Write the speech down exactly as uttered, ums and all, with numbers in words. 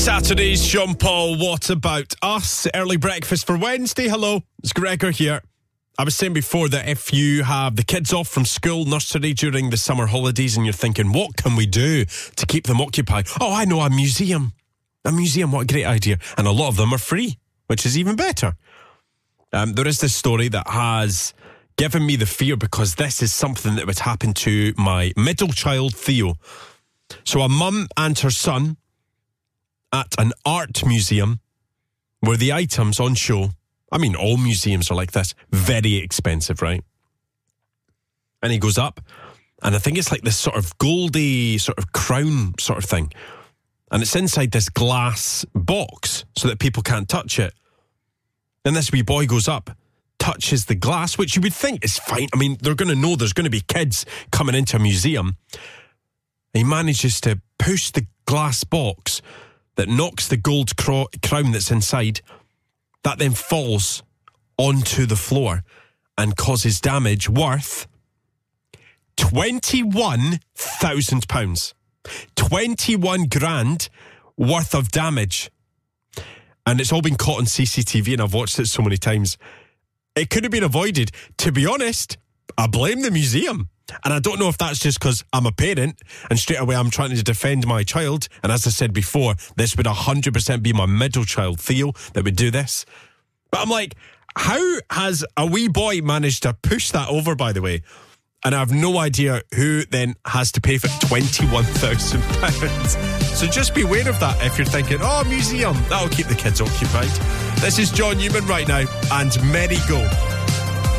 Saturday's Sean Paul, what about us? Early breakfast for Wednesday. Hello, it's Gregor here. I was saying before that if you have the kids off from school, nursery during the summer holidays and you're thinking, what can we do to keep them occupied? Oh, I know, a museum. A museum, what a great idea. And a lot of them are free, which is even better. Um, there is this story that has given me the fear because this is something that would happen to my middle child, Theo. So a mum and her son at an art museum where the items on show, I mean, all museums are like this, very expensive, right? And he goes up, and I think it's like this sort of goldy sort of crown sort of thing. And it's inside this glass box so that people can't touch it. And this wee boy goes up, touches the glass, which you would think is fine. I mean, they're going to know there's going to be kids coming into a museum. He manages to push the glass box that knocks the gold cro- crown that's inside. That then falls onto the floor and causes damage worth twenty-one thousand pounds. twenty-one grand worth of damage. And it's all been caught on C C T V, and I've watched it so many times. It could have been avoided. To be honest, I blame the museum. And I don't know if that's just because I'm a parent and straight away I'm trying to defend my child. And as I said before, this would one hundred percent be my middle child, Theo, that would do this. But I'm like, how has a wee boy managed to push that over, by the way? And I have no idea who then has to pay for twenty-one thousand pounds. So just beware of that if you're thinking, oh, museum, that'll keep the kids occupied. This is John Newman right now, and Merry Go.